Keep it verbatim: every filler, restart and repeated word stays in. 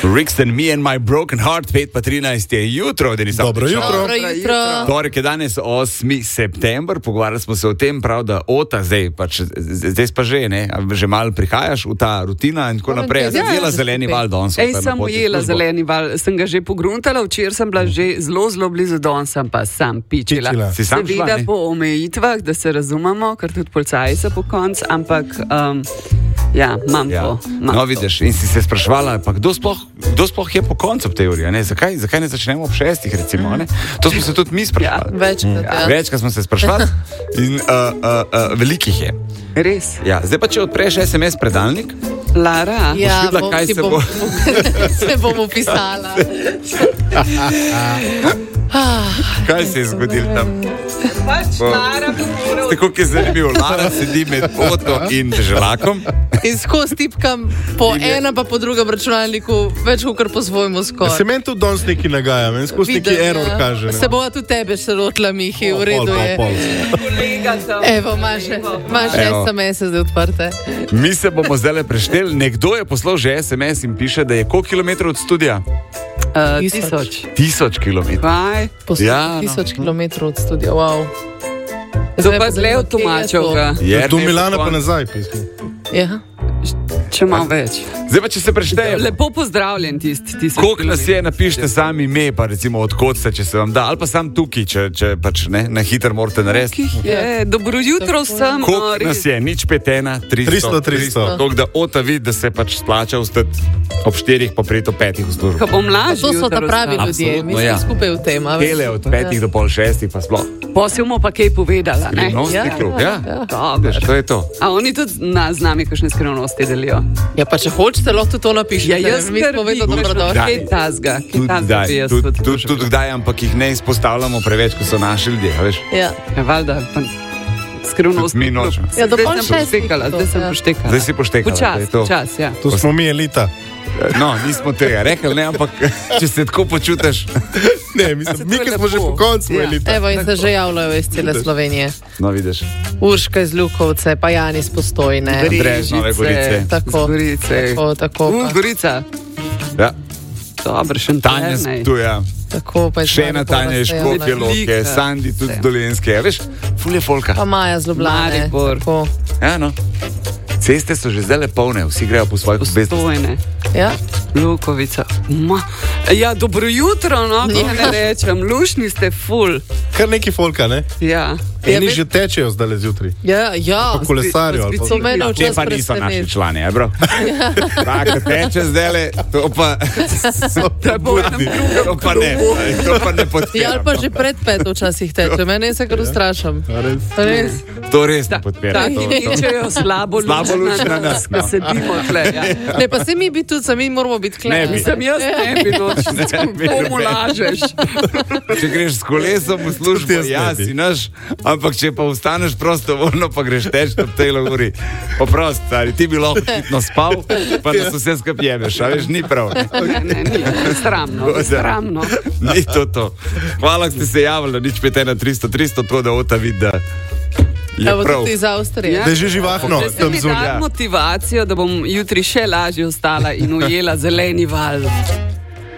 Rix and me and my broken heart, pet pa trinajst je jutro, da nisem Dobro jutro. Dobro jutro. Torek je danes osmi september, pogovarjali smo se o tem, prav da Ota, zdaj pač, zdaj pa že, ne, že malo prihajaš v ta rutina in tako naprej. Zdaj jela zeleni val danes. Ej, sem ujela zeleni val, sem ga že pogruntala, včeraj sem bila že zelo, zelo blizu, danes sem pa sam pičila. Si sam šla, Seveda ne? po omejitvah, da se razumemo, ker tudi policaji so po koncu, ampak um, ja, imam Ja. to. Mam No, to. vidiš, in si se sprašvala, pa kdo sploh, kdo sploh je po koncu te ure, ne? Zakaj, zakaj ne začnemo ob šestih, recimo, ne? To smo se tudi mi sprašvali. Večkrat, ja. Večkrat smo se sprašvali in uh, uh, uh, velikih je. Res. Ja, zdaj pa, če odpreš es em es predalnik, Lara, Ja, videla, bom, kaj si se bom, bo- se bom upisala. kaj se je zgodilo tam? pač Bo- Lara bo moral. Tako, ki je zanimivo, Lara sedi med Oto in Deželakom. In skozi tipkam po enem, pa po drugem računalniku, več kot po svojemu Se skoraj. meni tudi danes neki nagaja, meni skozi neki Vidim, error ja. kaže. Ne? Se bova tudi tebe še rotla, Mihi, v Pol, redu pol, je. pol. Kolega tam. Evo, imaš imaš Evo. es em es-e zdaj odprte. Mi se bomo zdaj prešteli. Nekdo je poslal že es em es in piše, da je koliko kilometrov od studia? Uh, Tisoč. tisoč. Tisoč kilometrov. Kaj? Poslušaj, Ja, no. tisoč kilometrov od studia, wow. To Zdaj pa zanima, zle kje je odtomačil to? ga. Je, Do ne, Milana pa konc. nazaj pismo. Ja. Če imam več. Zdaj pa, če se preštejemo. Lepo pozdravljen tisti. tisti Koliko nas je, napišite sami ime, pa recimo odkot ste, če se vam da, ali pa sam tukaj, če, če pač ne, na hiter morate narediti. Je, dobro jutro vsem. no, Koliko res. nas je? Nič pet ena, tristo. tristo, tristo. Toliko, da Ota vidi, da se pač splača vstati ob štirih, pa priti ob petih v službo. Ko bom lažje. To so ta pravi ljudje, mi Absolutno, smo ja. skupaj v tem. a veš. Tele od petih do pol šestih, pa sploh. Posel pa kaj povedala. Ne? Skrivnostni Ja, klub, ja, ja. ja. Dober. Veš, to je to. A oni tudi na, z nami kakšne skrivnosti delijo? Ja, pa če hočete, lahko to napišete. Ja, jaz mi smo vedno dobrodošli. Kaj tazga? Kaj Tudi tazga kdaj, bi jaz tudi, tudi tudi, poslušala? tudi kdaj, ampak jih ne izpostavljamo preveč, ko so naši ljudje, a veš. Ja. Ja, valjda, pa skrivnost. Tudi mi nočemo. Ja, do Zdaj pol sem šestih poštekala, to, zdaj sem ja. poštekala. Zdaj si poštekala, Počas, to je to. počas, ja. To smo mi elita. No, nismo tega rekli, ne, ampak če se tako počutiš. Ne, mislim, mi, ki smo že po koncu Ja. elita. Evo, in se že javljajo iz cele Slovenije. No, vidiš. Urška iz Ljukovce, pa Jan iz Postojne. Andrej iz Nove Gorice. Tako, Z Gorice. tako, tako, Uh, pa, Gorica. Ja. Dobro, še Tanja z Ptuja, tako pa iz še ena Maribora Tanja iz se Škofje javljajo. Loke, Velika. Sandi tudi z Vse. Dolenjske, ja, veš, ful je folka. Pa Maja z Ljubljane. Maribor. tako. Ja, no. Ceste so že zdaj polne, vsi grejo po svojih obveznicah. Postojne. Ja. Lukovica. Ma. Ja, dobro jutro, no, kaj ne rečem. Lušni ste ful. Kar neki folka, ne? Ja. Eni veš- že tečejo zdaj zjutraj. Ja, ja. Pa kolesarijo ali pa. To mene Te včasih pa niso naši preseneti. člani, ja, bro. Tako teče zdaj, to pa Da bo nam to pa ne, to pa ne Ja, ali podpiram. pa že pred peto včasih teče. Mene se kar ustrašam. Res. Res. To res ne podpiram. Taki to- to- tečejo slabo luč Slabo luč na nas, da no. sedimo tle. Ja. Ne, pa se mi bi tudi, sami moramo biti Ne kleni. bi. Sem jaz ne bi noč, komu lažeš. Če greš s kolesom v službo, Tudi jaz ne ja, bi. si naš, ampak če pa vstaneš prostovoljno, pa greš teč ob tej uri. Poprost, stari, ti bi lahko hitno spal, pa nas vse skupaj jebeš, a veš, ni prav. Ne, ne, ni. Sramno, sramno. Ni to to. Hvala, da ste se javili, nič pet ena tristo tristo, to da Ota vidi, da je Evo, prav. tudi iz Avstrije. Da je že živahno Da ste tam mi zunaj. dali motivacijo, da bom jutri še lažje ostala in ujela zeleni val.